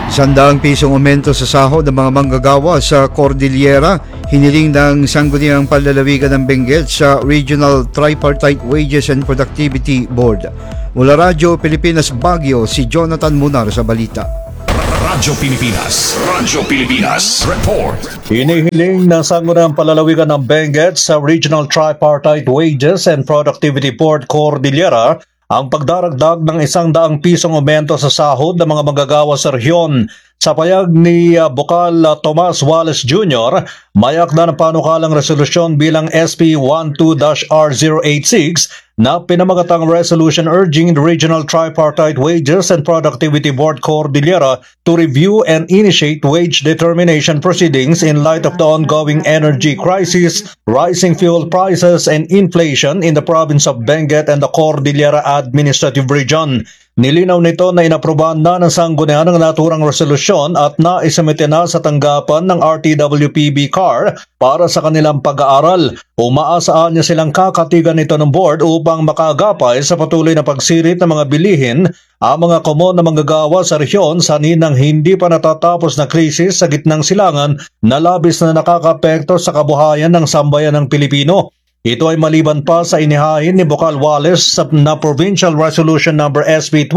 100 aumento sa sahod ng mga manggagawa sa Cordillera, hiniling ng Sangguniang Panlalawigan ng Benguet sa Regional Tripartite Wages and Productivity Board. Mula Radyo Pilipinas Baguio, si Jonathan Munar sa balita. Radyo Pilipinas Report. Hinihiling ng Sangguniang Panlalawigan ng Benguet sa Regional Tripartite Wages and Productivity Board Cordillera ang pagdaragdag ng 100 pisong aumento sa sahod ng mga manggagawa sa rehiyon. Sa payag ni Bokal Tomas Wallace Jr., may akda ng panukalang resolusyon bilang SP 12-R086 na pinamagatang resolution urging the Regional Tripartite Wages and Productivity Board Cordillera to review and initiate wage determination proceedings in light of the ongoing energy crisis, rising fuel prices, and inflation in the province of Benguet and the Cordillera Administrative Region. Nilinaw nito na inaprubahan na ng sanggunian ang naturang resolusyon at naisamite na sa tanggapan ng RTWPB CAR para sa kanilang pag-aaral. Umaasaan niya silang kakatigan nito ng board upang makagapay sa patuloy na pagsirit ng mga bilihin ang mga komon na manggagawa sa rehiyon sa ninang hindi pa natatapos na krisis sa gitnang silangan na labis na nakakapekto sa kabuhayan ng sambayan ng Pilipino. Ito ay maliban pa sa inihain ni Bokal Wallace na Provincial Resolution number SP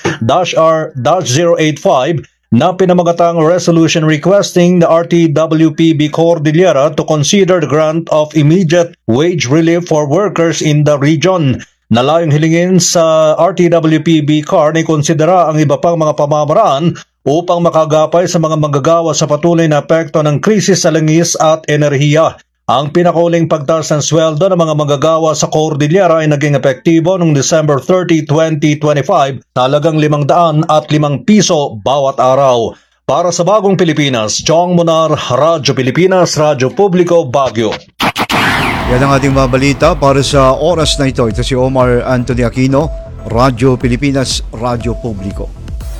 12-R-085 na pinamagatang resolution requesting the RTWPB Cordillera to consider the grant of immediate wage relief for workers in the region. Nalayong hilingin sa RTWPB CAR na ikonsidera ang iba pang mga pamamaraan upang makagapay sa mga manggagawa sa patuloy na epekto ng krisis sa langis at enerhiya. Ang pinakauling pagtaas ng sweldo ng mga manggagawa sa Cordillera ay naging epektibo noong December 30, 2025, talagang 505 piso bawat araw. Para sa Bagong Pilipinas, Chong Munar, Radyo Pilipinas, Radyo Publiko, Baguio. Yan ang ating mga balita para sa oras na ito. Ito si Omar Anthony Aquino, Radyo Pilipinas, Radyo Publiko.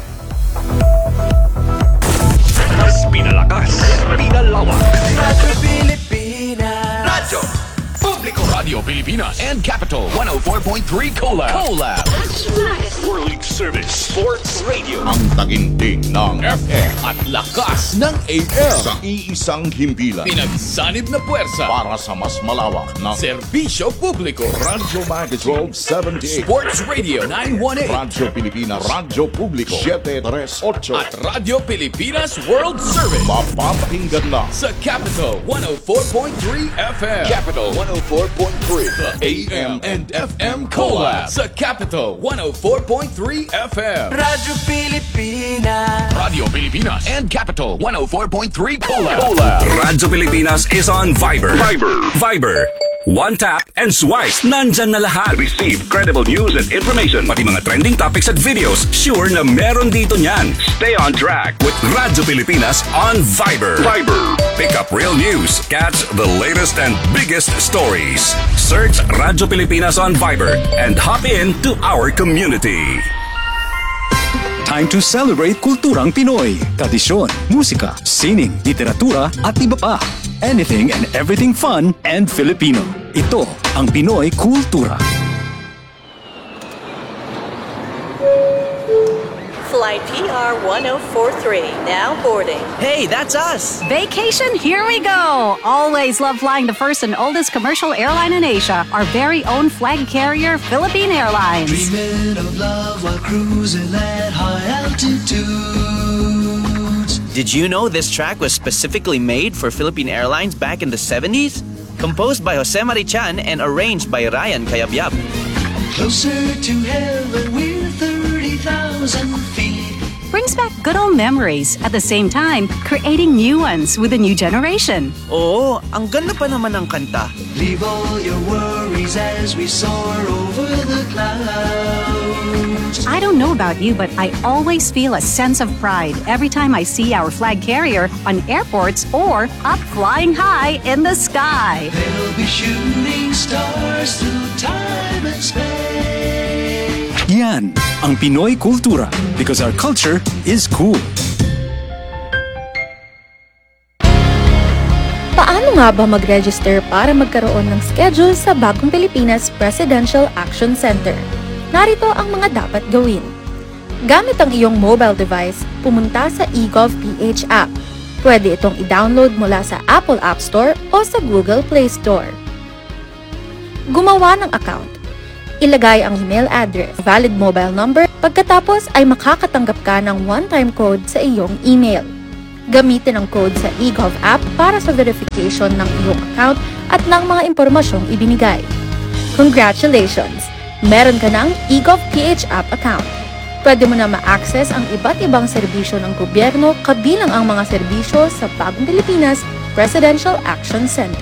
Mas pinalakas, pinalawak. Radyo Pilipinas. Radyo Publiko, Radio Pilipinas and Capital 104.3 Colab. World Service Sports Radio. Ang taginting ng FM at lakas ng AM. Sa iisang himpilan. Pinagsanib na puwersa para sa mas malawak na serbisyo publiko. Radyo Magazine 1278. Sports Radio 918. Radyo Pilipinas, Radyo Publiko 738. At Radyo Pilipinas World Service. Mapapakinggan lang sa Capital 104.3 FM. Capital 104.3. The AM and FM Collab sa Capital 104.3 FM. Radyo Pilipinas. Radio Pilipinas and Capital 104.3 Collab. Radyo Pilipinas is on Viber. Viber. One tap and swipe. Nandyan na lahat. Receive credible news and information. Pati mga trending topics at videos. Sure na meron dito niyan. Stay on track with Radyo Pilipinas on Viber. Pick up real news. Catch the latest and biggest stories. Search Radyo Pilipinas on Viber and hop in to our community. Time to celebrate kulturang Pinoy. Tradisyon, musika, sining, literatura at iba pa. Anything and everything fun and Filipino. Ito ang Pinoy Kultura. Flight PR 1043, now boarding. Hey, that's us! Vacation, here we go! Always love flying the first and oldest commercial airline in Asia, our very own flag carrier, Philippine Airlines. Dreaming of love while cruising at high altitudes. Did you know this track was specifically made for Philippine Airlines back in the 70s? Composed by Jose Marichan and arranged by Ryan Cayabyab. Closer to heaven, we're 30,000 feet. Brings back good old memories, at the same time, creating new ones with a new generation. Oo, ang ganda pa naman ng kanta. Leave all your worries as we soar over the clouds. I don't know about you, but I always feel a sense of pride every time I see our flag carrier on airports or up flying high in the sky. They'll be shooting stars through time and space. Yan ang Pinoy Kultura because our culture is cool. Paano nga ba mag-register para magkaroon ng schedule sa Bagong Pilipinas Presidential Action Center? Narito ang mga dapat gawin. Gamit ang iyong mobile device, pumunta sa eGovPH app. Pwede itong i-download mula sa Apple App Store o sa Google Play Store. Gumawa ng account. Ilagay ang email address, valid mobile number, pagkatapos ay makakatanggap ka ng one-time code sa iyong email. Gamitin ang code sa eGov app para sa verification ng iyong account at ng mga impormasyong ibinigay. Congratulations! Meron ka ng eGovPH app account. Pwede mo na ma-access ang iba't ibang serbisyo ng gobyerno kabilang ang mga serbisyo sa Bagong Pilipinas Presidential Action Center.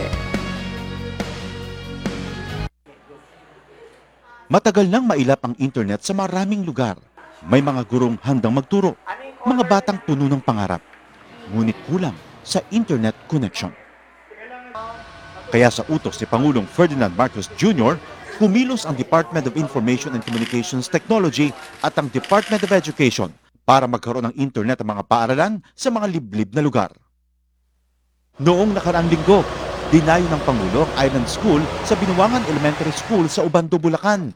Matagal nang mailap ang internet sa maraming lugar. May mga gurong handang magturo, mga batang puno ng pangarap. Ngunit kulang sa internet connection. Kaya sa utos ni Pangulong Ferdinand Marcos Jr., kumilos ang Department of Information and Communications Technology at ang Department of Education para magkaroon ng internet ang mga paaralan sa mga liblib na lugar. Noong nakaraang linggo, dinayo ng Pangulo ang Island School sa Binuangan Elementary School sa Ubando, Bulacan.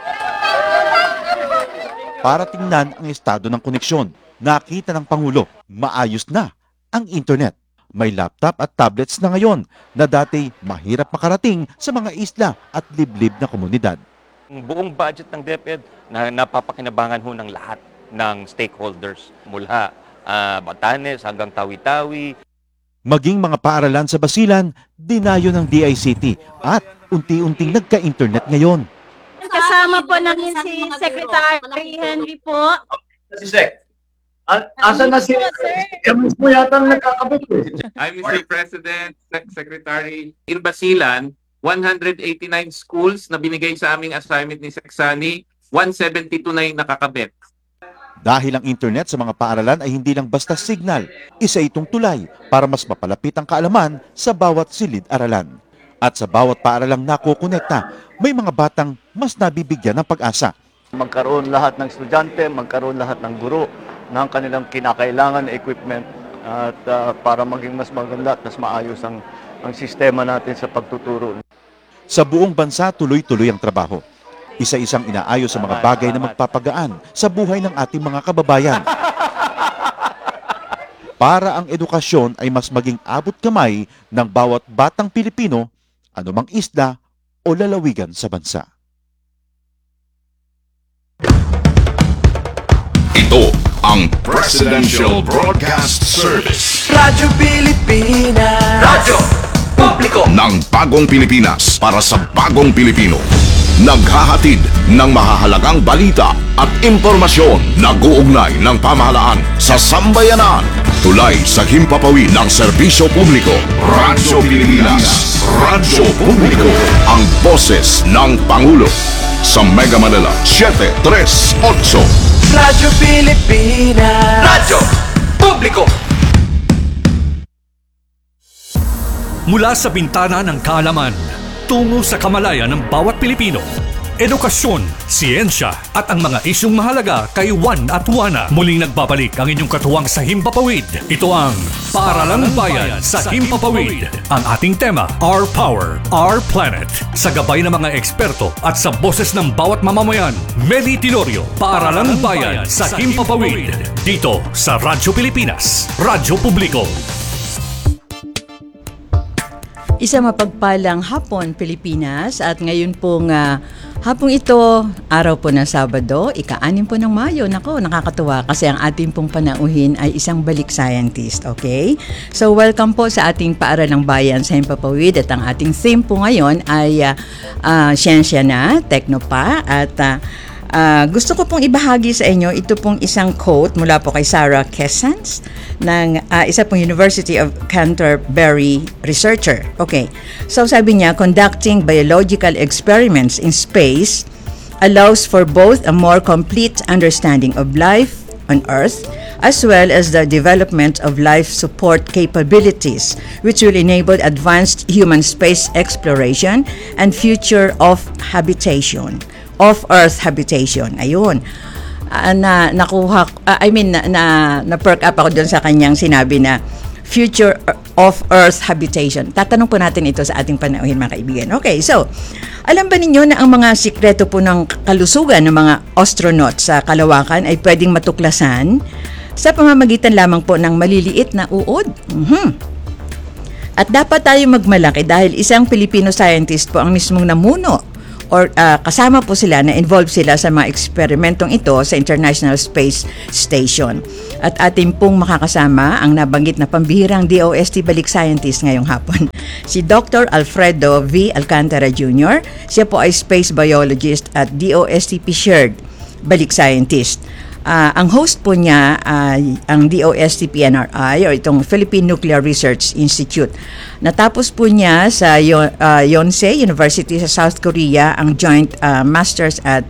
Para tingnan ang estado ng koneksyon, nakita ng Pangulo, maayos na ang internet. May laptop at tablets na ngayon na dati mahirap makarating sa mga isla at liblib na komunidad. Ang buong budget ng DepEd na napapakinabangan ho ng lahat ng stakeholders mula Batanes hanggang Tawi-Tawi. Maging mga paaralan sa Basilan, dinayo ng DICT at unti-unting nagka-internet ngayon. Kasama po namin si Secretary Henry po. Si Sec. Asan na si... Kami mo yata nagkakabit eh. I'm Mr. President, Secretary. In Basilan, 189 schools na binigay sa aming assignment ni Seksani, 172 na yung nakakabit. Dahil ang internet sa mga paaralan ay hindi lang basta signal, isa itong tulay para mas mapalapit ang kaalaman sa bawat silid-aralan. At sa bawat paaralang nakokonekta, may mga batang mas nabibigyan ng pag-asa. Magkaroon lahat ng estudyante, magkaroon lahat ng guro ng kanilang kinakailangan na equipment at para maging mas maganda at mas maayos ang sistema natin sa pagtuturo. Sa buong bansa, tuloy-tuloy ang trabaho. Isa-isang inaayos sa mga bagay na magpapagaan sa buhay ng ating mga kababayan. Para ang edukasyon ay mas maging abot kamay ng bawat batang Pilipino, anumang isla o lalawigan sa bansa. Ito ang Presidential Broadcast Service. Radyo Pilipinas. Radyo Publiko ng Bagong Pilipinas para sa Bagong Pilipino. Naghahatid ng mahahalagang balita at impormasyon na guugnay ng pamahalaan sa sambayanan. Tulay sa himpapawid ng serbisyo publiko. Radyo Pilipinas. Radyo Publiko. Ang boses ng Pangulo. Sa Mega Manila, 738. Radyo Pilipinas. Radyo Publiko. Mula sa bintana ng kaalaman, tungo sa kamalayan ng bawat Pilipino. Edukasyon, siyensya at ang mga isyong mahalaga kay Juan at Juana. Muling nagbabalik ang inyong katuwang sa Himpapawid. Ito ang Paaralang Bayan sa Himpapawid. Ang ating tema, Our Power, Our Planet. Sa gabay ng mga eksperto at sa boses ng bawat mamamayan, Meli Tilorio, Paaralang Bayan sa Himpapawid. Dito sa Radyo Pilipinas, Radyo Publiko. Isang mapagpalang hapon, Pilipinas, at ngayon pong hapong ito, araw po ng Sabado, ika-6 po ng Mayo. Nako, nakakatuwa kasi ang ating pong panauhin ay isang balik scientist, okay? So, welcome po sa ating Paaralang Bayan sa Himpapawid at ang ating theme po ngayon ay siyensya na, tekno pa, at gusto ko pong ibahagi sa inyo ito pong isang quote mula po kay Sarah Kessens ng isa pong University of Canterbury researcher. Okay, so sabi niya, conducting biological experiments in space allows for both a more complete understanding of life on Earth as well as the development of life support capabilities which will enable advanced human space exploration and future of habitation. Off-Earth habitation. Ayun. Na-perk up ako doon sa kanyang sinabi na future of Earth habitation. Tatanong po natin ito sa ating panauhin, mga kaibigan. Okay, so, alam ba ninyo na ang mga sikreto po ng kalusugan ng mga astronaut sa kalawakan ay pwedeng matuklasan sa pamamagitan lamang po ng maliliit na uod? At dapat tayo magmalaki dahil isang Filipino scientist po ang mismong namuno or kasama po sila na involved sila sa mga eksperimentong ito sa International Space Station. At ating pong makakasama ang nabanggit na pambihirang DOST balik scientist ngayong hapon, si Dr. Alfredo V. Alcantara Jr. Siya po ay space biologist at DOST shared balik scientist. Ang host po niya ay ang DOST PNRI o itong Philippine Nuclear Research Institute. Natapos po niya sa Yonsei University sa South Korea ang joint masters at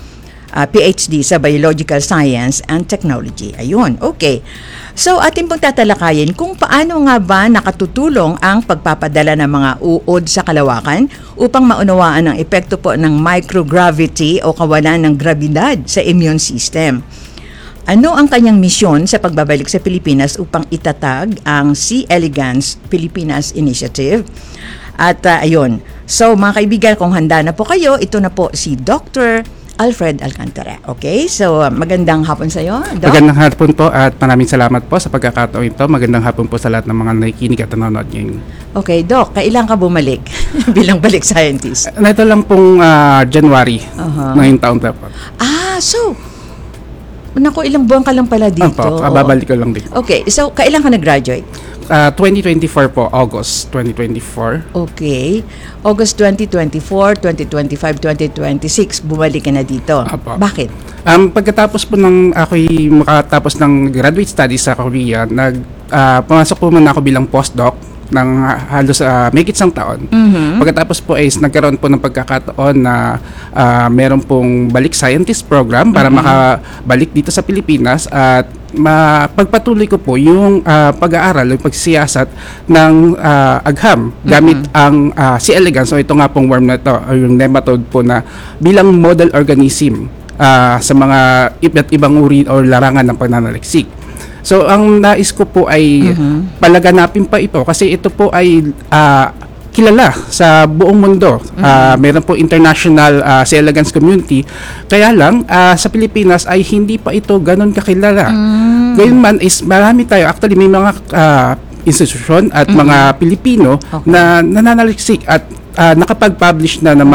PhD sa Biological Science and Technology. Ayun, okay. So, atin pong tatalakayin kung paano nga ba nakatutulong ang pagpapadala ng mga uod sa kalawakan upang maunawaan ang epekto po ng microgravity o kawalan ng grabidad sa immune system. Ano ang kanyang misyon sa pagbabalik sa Pilipinas upang itatag ang C. elegans Pilipinas Initiative? At ayun, so mga kaibigan, kung handa na po kayo, ito na po si Dr. Alfred Alcantara. Okay, so magandang hapon sa iyo, Doc. Magandang hapon po at maraming salamat po sa pagkakataon ito. Magandang hapon po sa lahat ng mga nakikinig at nanonood ngayon. Okay, Doc, kailan ka bumalik bilang balik scientist? Ito lang pong January ngayong taon po. So naku, ilang buwan ka lang pala dito. Babalik ko lang din. Okay, so kailan ka nag-graduate? 2024 po, August 2024. Okay. August 2024, 2025, 2026, bumalik ka na dito. Bakit? Pagkatapos po ng ako'y makatapos ng graduate studies sa Korea, pumasok po muna ako bilang postdoc ng halos mahigit isang taon. Pagkatapos po ay nagkaroon po ng pagkakataon na meron pong balik scientist program para makabalik dito sa Pilipinas at mapagpatuloy ko po yung pag-aaral, yung pagsisiyasat ng agham gamit ang C. elegans o ito nga pong worm na ito, yung nematode po na bilang model organism sa mga iba't ibang uri o larangan ng pananaliksik. So, ang nais ko po ay palaganapin pa ito kasi ito po ay kilala sa buong mundo. Meron po international C. elegans community. Kaya lang, sa Pilipinas ay hindi pa ito ganun kakilala. Ngayon man is marami tayo. Actually, may mga institusyon at mga Pilipino na nananaliksik at nakapag-publish na ng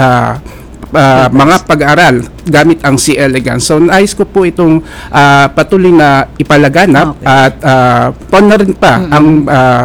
mga pag-aaral gamit ang C. elegans. So, nais ko po itong patuloy na ipalaganap at na rin pa ang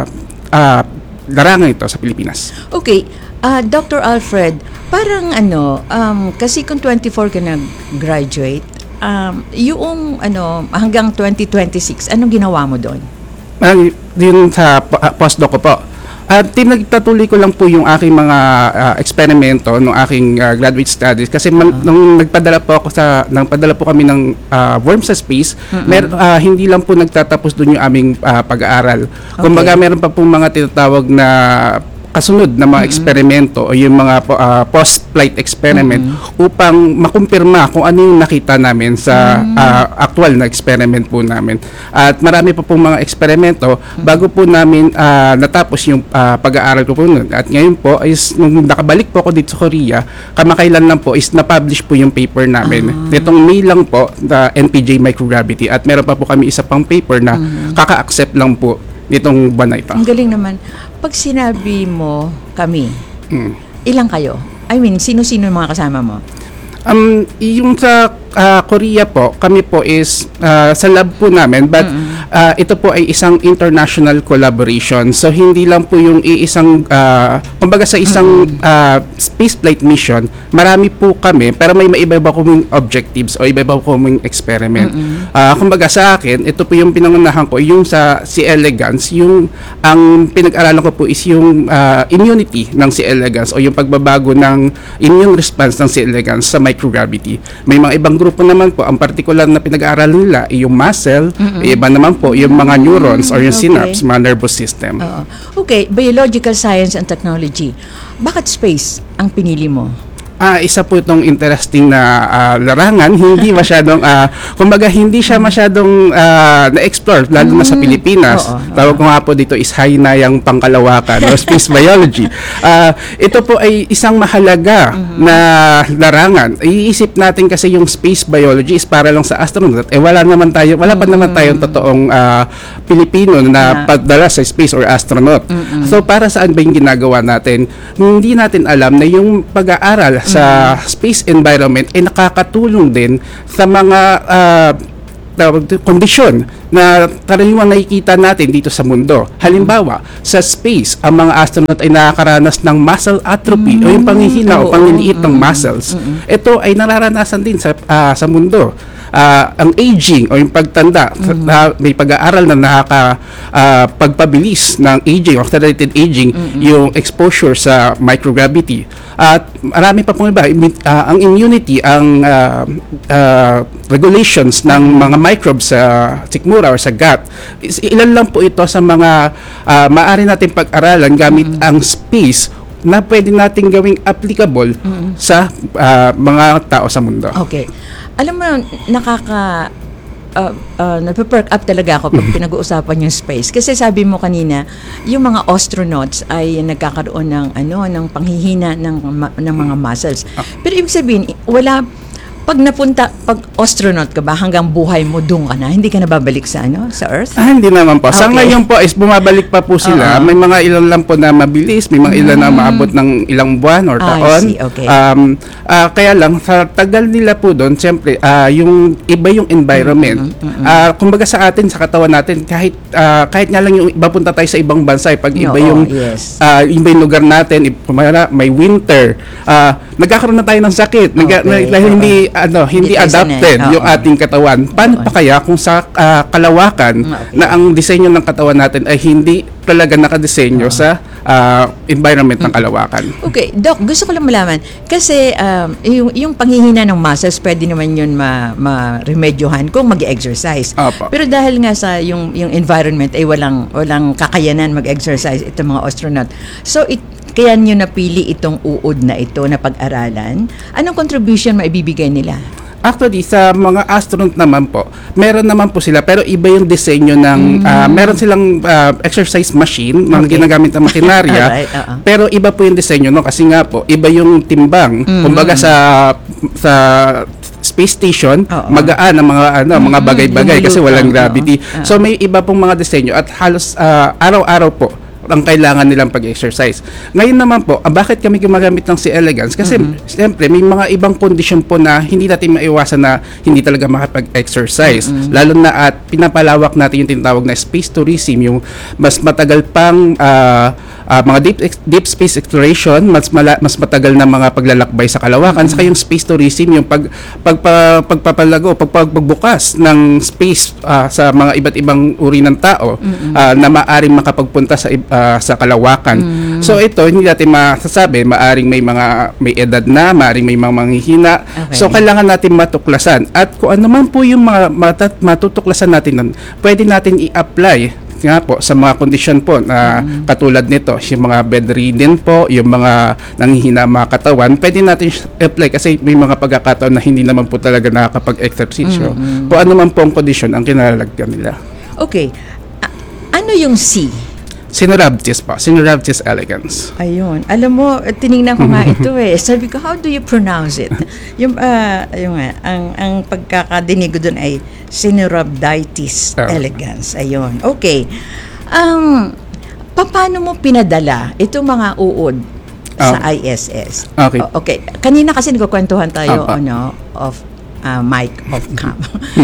larangan ito sa Pilipinas. Okay. Dr. Alfred, parang kasi kung 24 ka nag-graduate, yung hanggang 2026, anong ginawa mo doon? Yun sa postdoc ko po. Nagtatuloy ko lang po yung aking mga eksperimento ng aking graduate studies kasi nung nagpadala po kami ng worm sa space, hindi lang po nagtatapos doon yung aming pag-aaral. Kumbaga meron pa po mga tinatawag na kasunod na mga eksperimento o yung mga post-flight experiment upang makumpirma kung ano yung nakita namin sa actual na experiment po namin. At marami pa pong mga eksperimento bago po namin natapos yung pag-aaral ko po nun. At ngayon po is nung nakabalik po ako dito sa Korea, kamakailan lang po is na-publish po yung paper namin. Itong May lang po, the NPJ Microgravity, at meron pa po kami isa pang paper na kaka-accept lang po nitong buwan na ito. Ang galing naman. Pag sinabi mo kami, ilang kayo? I mean, sino-sino yung mga kasama mo? Yung sa Korea po, kami po is sa lab po namin, but ito po ay isang international collaboration. So hindi lang po yung isang kumbaga sa isang spaceflight mission, marami po kami pero may iba-iba kaming objectives o iba-iba kaming experiment. Kumbaga sa akin, ito po yung pinangunahan ko, yung sa C. elegans, yung ang pinag-aralan ko po is yung immunity ng C. elegans o yung pagbabago ng immune response ng C. elegans sa microgravity. May mga ibang grupo naman po, ang particular na pinag-aaralan nila ay yung muscle, iba naman po yung mga neurons or yung synapse, mga nervous system. Okay, biological science and technology. Bakit space ang pinili mo? isa po itong interesting na larangan, hindi masyadong, kumbaga hindi siya masyadong na-explore, lalo na sa Pilipinas. Tawag ko nga po dito is hainayang pangkalawakan o space biology. Ito po ay isang mahalaga na larangan. Iisip natin kasi yung space biology is para lang sa astronaut. Wala pa naman tayong totoong Pilipino na pagdala sa space or astronaut. So para saan ba yung ginagawa natin? Hindi natin alam na yung pag-aaral sa space environment ay nakakatulong din sa mga kondisyon na karaniwang nakikita natin dito sa mundo. Halimbawa, sa space, ang mga astronaut ay nakakaranas ng muscle atrophy o yung panghihina o panliliit ng muscles. Ito ay nararanasan din sa mundo. Ang aging o yung pagtanda, may pag-aaral na pagpabilis ng aging, accelerated aging, yung exposure sa microgravity. At marami pa pong iba, ang immunity, ang regulations ng mga microbes sa sikmura or sa gut. Ilan lang po ito sa mga maaari natin pag-aralan gamit ang space na pwede natin gawing applicable sa mga tao sa mundo. Okay. Alam mo, nape-perk up talaga ako pag pinag-uusapan yung space. Kasi sabi mo kanina, yung mga astronauts ay nagkakaroon ng panghihina ng mga muscles. Pero ibig sabihin, pag astronaut ka ba, hanggang buhay mo doon ka na, hindi ka na babalik sa Earth? Hindi naman po. Sa ngayon po is bumabalik pa po sila. May mga ilan lang po na mabilis, may mga ilan na maabot ng ilang buwan or taon. Okay. Kaya lang, sa tagal nila po doon, siyempre, yung iba yung environment. Kumbaga sa atin, sa katawan natin, kahit nga lang yung iba punta tayo sa ibang bansa, pag iba yung lugar natin, may winter, nagkakaroon na tayo ng sakit. Hindi adapted yung ating katawan. Paano pa kaya kung sa kalawakan na ang disenyo ng katawan natin ay hindi talaga nakadesenyo sa environment ng kalawakan? Okay, Doc, gusto ko lang malaman kasi yung panghihina ng muscles, pwede naman yun ma-remedyohan kung mag-exercise. Pero dahil nga sa yung environment ay walang kakayanan mag-exercise itong mga astronaut. So kaya nyo napili itong uod na ito na pag-aralan. Anong contribution maibibigay nila? Actually, sa mga astronaut naman po, meron naman po sila, pero iba yung disenyo ng, meron silang exercise machine, mga ginagamit na makinarya, pero iba po yung disenyo, no? Kasi nga po, iba yung timbang. Kumbaga sa space station, magaan ang mga bagay-bagay kasi walang gravity. So may iba pong mga disenyo at halos araw-araw po ang kailangan nilang pag-exercise. Ngayon naman po, bakit kami gumagamit ng C. elegans? Kasi siyempre may mga ibang kondisyon po na hindi natin maiwasan na hindi talaga makapag-exercise. Lalo na at pinapalawak natin yung tinatawag na space tourism, yung mas matagal pang mga deep space exploration, mas matagal na mga paglalakbay sa kalawakan, saka yung space tourism, yung pagpapalago, pagbukas ng space sa mga iba't ibang uri ng tao na maaring makapagpunta sa kalawakan. So ito, hindi natin masasabi, maaring may edad na, maaring may mga manghihina. So kailangan natin matuklasan. At kung ano man po yung matutuklasan natin nun, pwede natin i-apply nga po sa mga kondisyon po na katulad nito, yung mga bedridden po, yung mga nanghihina mga katawan, pwede natin apply kasi may mga pagkakataon na hindi naman po talaga nakakapag-exercisyo. Kung ano man po ang kondisyon ang kinalalagyan nila. Okay. Ano yung C? Sinorhabditis po. Sinorhabditis elegans. Ayun. Alam mo, tinignan ko nga ito eh. Sabi ko, how do you pronounce it? Ang pagkakadinig ko dun ay Sinorhabditis elegans. Ayun. Okay. Paano mo pinadala itong mga uod sa ISS? Okay. Okay. Kanina kasi nagkukwentuhan tayo off mic, off cam.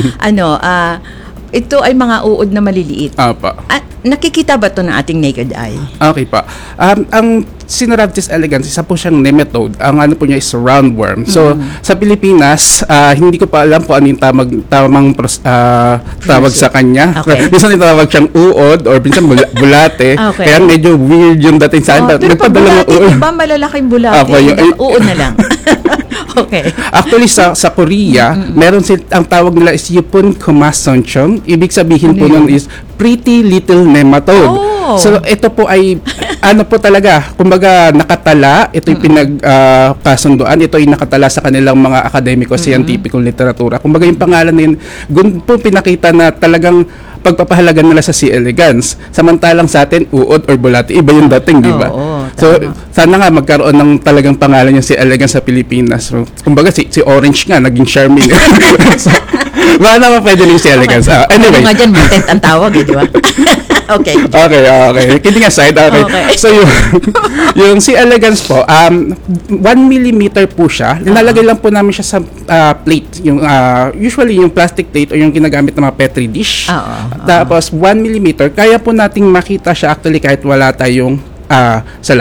Ito ay mga uod na maliliit. Nakikita ba ito ng ating naked eye? Okay pa. Ang Sinorhabditis elegans, isa po siyang nematode. Ang ano po niya is roundworm. So, sa Pilipinas, hindi ko pa alam kung ano yung tamang tawag sa kanya. Minsan tawag siyang uod or minsan bulate. Kaya medyo weird yung dating sa akin. Pero pag bulate, di ba malalaking bulate? Uod na lang. Okay. Actually, sa Korea, meron ang tawag nila is Yupun Kumasonchong. Ibig sabihin po nun is pretty little nematode. Oh. So, ito po ay, ano po talaga, kumbaga nakatala, ito yung pinagkasunduan, ito yung nakatala sa kanilang mga akademiko-scientific literatura. Kumbaga yung pangalan na yun, po pinakita na talagang pagpapahalagan nila sa C. elegans. Samantalang sa atin, uod or bulati, iba yung dating, di ba? So, sana nga magkaroon ng talagang pangalan yung C. elegans sa Pilipinas. So, kumbaga, si Orange nga, naging Charmin. So, baka naman pwede rin C. elegans. Anyway. Ano nga dyan, Montet ang tawag, di ba? Okay. Kidding aside, okay. So, yung C. elegans po, 1 millimeter po siya. Nilalagay lang po namin siya sa plate. Yung, usually, yung plastic plate o yung ginagamit ng mga Petri dish. Tapos 1 millimeter, kaya po nating makita siya actually kahit wala tayong sa